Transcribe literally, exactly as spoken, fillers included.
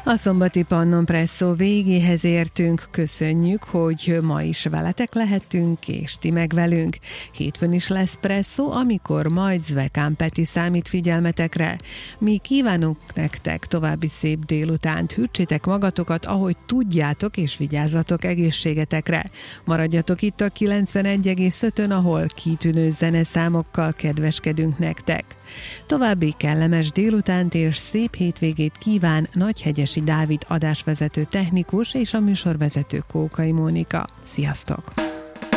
A szombati Pannon Presszó végéhez értünk, köszönjük, hogy ma is veletek lehetünk, és ti meg velünk. Hétfőn is lesz presszó, amikor majd Zvekán Peti számít figyelmetekre. Mi kívánunk nektek további szép délutánt, hűtsétek magatokat, ahogy tudjátok, és vigyázzatok egészségetekre. Maradjatok itt a kilencvenegy egész ötön, ahol kitűnő zeneszámokkal kedveskedünk nektek. További kellemes délutánt és szép hétvégét kíván Nagyhegyesi Dávid adásvezető technikus és a műsorvezető Kókai Mónika. Sziasztok!